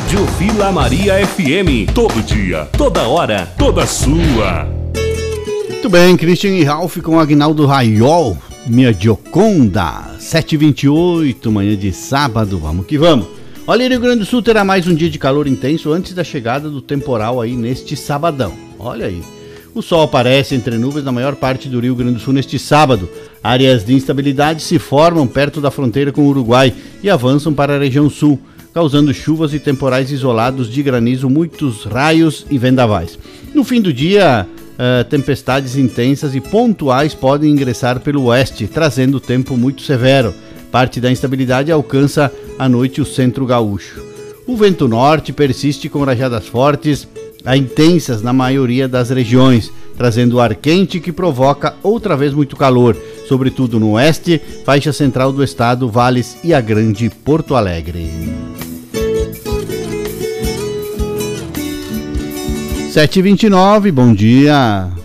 Rádio Vila Maria FM. Todo dia, toda hora, toda sua. Muito bem, Christian e Ralph com Agnaldo Raiol, minha Gioconda. 7h28, manhã de sábado, vamos que vamos. Olha, Rio Grande do Sul terá mais um dia de calor intenso antes da chegada do temporal aí neste sabadão. Olha aí. O sol aparece entre nuvens na maior parte do Rio Grande do Sul neste sábado. Áreas de instabilidade se formam perto da fronteira com o Uruguai e avançam para a região sul, causando chuvas e temporais isolados de granizo, muitos raios e vendavais. No fim do dia, tempestades intensas e pontuais podem ingressar pelo oeste, trazendo tempo muito severo. Parte da instabilidade alcança à noite o centro gaúcho. O vento norte persiste com rajadas fortes a intensas na maioria das regiões, trazendo ar quente que provoca outra vez muito calor, sobretudo no oeste, faixa central do estado, vales e a grande Porto Alegre. 7h29, bom dia.